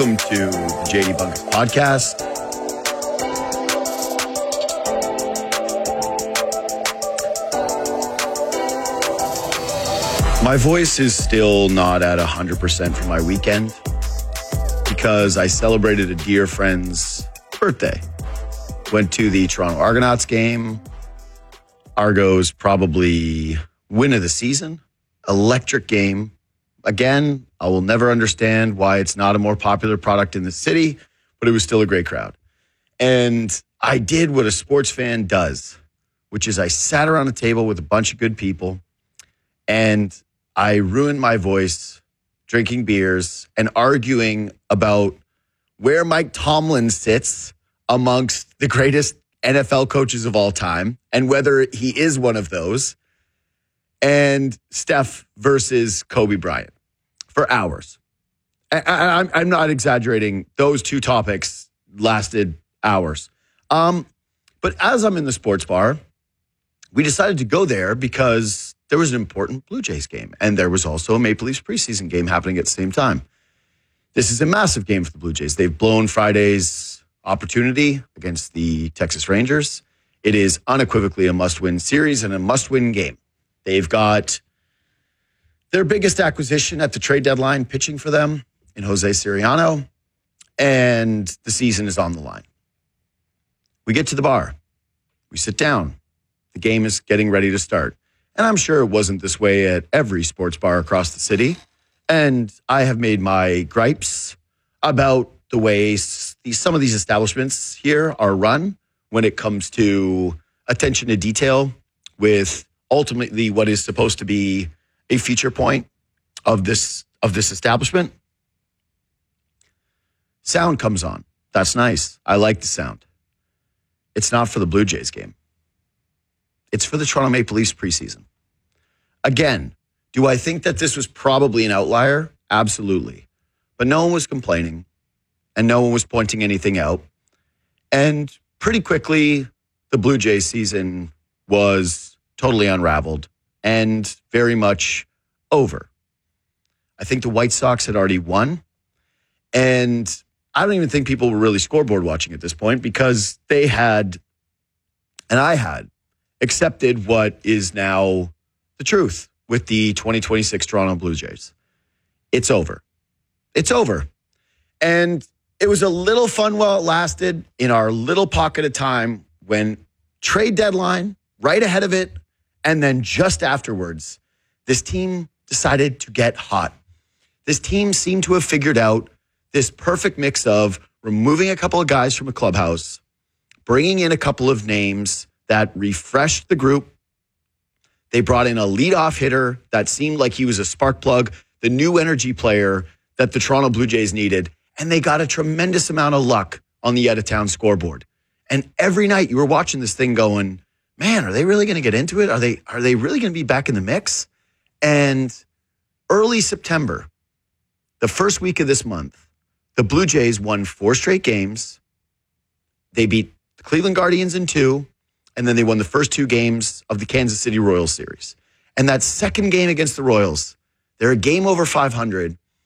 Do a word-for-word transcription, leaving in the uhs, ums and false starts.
Welcome to the J D Bunkis podcast. My voice is still not at one hundred percent for my weekend because I celebrated a dear friend's birthday. Went to the Toronto Argonauts game. Argos probably win of the season. Electric game. Again, I will never understand why it's not a more popular product in the city, but it was still a great crowd. And I did what a sports fan does, which is I sat around a table with a bunch of good people and I ruined my voice drinking beers and arguing about where Mike Tomlin sits amongst the greatest N F L coaches of all time and whether he is one of those, and Steph versus Kobe Bryant for hours. I, I, I'm not exaggerating. Those two topics lasted hours. Um, but as I'm in the sports bar, we decided to go there because there was an important Blue Jays game, and there was also a Maple Leafs preseason game happening at the same time. This is a massive game for the Blue Jays. They've blown Friday's opportunity against the Texas Rangers. It is unequivocally a must-win series and a must-win game. They've got their biggest acquisition at the trade deadline pitching for them in Jose Siriano, and the season is on the line. We get to the bar. We sit down. The game is getting ready to start. And I'm sure it wasn't this way at every sports bar across the city. And I have made my gripes about the way some of these establishments here are run when it comes to attention to detail with ultimately what is supposed to be a feature point of this of this establishment. Sound comes on. That's nice. I like the sound. It's not for the Blue Jays game. It's for the Toronto Maple Leafs preseason. Again, do I think that this was probably an outlier? Absolutely. But no one was complaining, and no one was pointing anything out. And pretty quickly, the Blue Jays season was totally unraveled and very much over. I think the White Sox had already won, and I don't even think people were really scoreboard watching at this point because they had, and I had, accepted what is now the truth with the twenty twenty-six Toronto Blue Jays. It's over. It's over. And it was a little fun while it lasted in our little pocket of time when trade deadline, right ahead of it, and then just afterwards, this team decided to get hot. This team seemed to have figured out this perfect mix of removing a couple of guys from a clubhouse, bringing in a couple of names that refreshed the group. They brought in a leadoff hitter that seemed like he was a spark plug, the new energy player that the Toronto Blue Jays needed, and they got a tremendous amount of luck on the out-of-town scoreboard. And every night you were watching this thing going, man, are they really going to get into it? Are they are they really going to be back in the mix? And early September, the first week of this month, the Blue Jays won four straight games. They beat the Cleveland Guardians in two, and then they won the first two games of the Kansas City Royals series. And that second game against the Royals, they're a game over five hundred,